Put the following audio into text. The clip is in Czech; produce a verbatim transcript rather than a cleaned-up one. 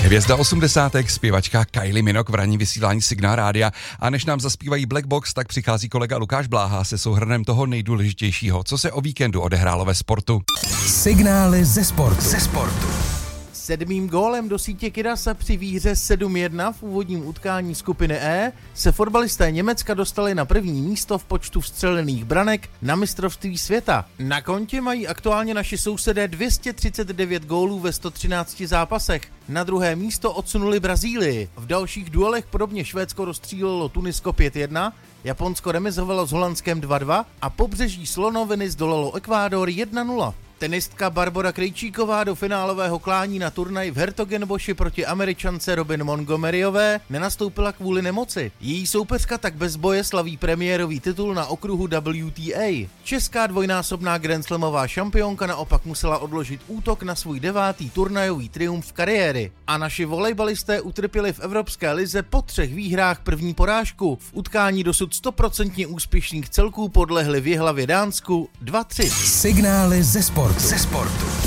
Hvězda osmdesátek, zpěvačka Kylie Minogue v ranní vysílání Signál rádia. A než nám zaspívají Black Box, tak přichází kolega Lukáš Bláha se souhrnem toho nejdůležitějšího, co se o víkendu odehrálo ve sportu. Signály ze sportu. Ze sportu. Sedmým gólem do sítě Kidasa při výhře sedm jedna v úvodním utkání skupiny E se fotbalisté Německa dostali na první místo v počtu vstřelených branek na mistrovství světa. Na kontě mají aktuálně naši sousedé dvě stě třicet devět gólů ve sto třinácti zápasech. Na druhé místo odsunuli Brazílii. V dalších duelech podobně Švédsko rozstřílelo Tunisko pět jedna, Japonsko remizovalo s Holandskem dva dva a pobřeží Slonoviny zdolalo Ekvádor jedna nula. Tenistka Barbora Krejčíková do finálového klání na turnaj v Hertogenboši proti Američance Robin Montgomeryové nenastoupila kvůli nemoci. Její soupeřka tak bez boje slaví premiérový titul na okruhu W T A. Česká dvojnásobná grandslamová šampionka naopak musela odložit útok na svůj devátý turnajový triumf kariéry. A naši volejbalisté utrpěli v Evropské lize po třech výhrách první porážku. V utkání dosud stoprocentně úspěšných celků podlehli v Jihlavě Dánsku dva tři. Signály ze sportu. Ze sportu.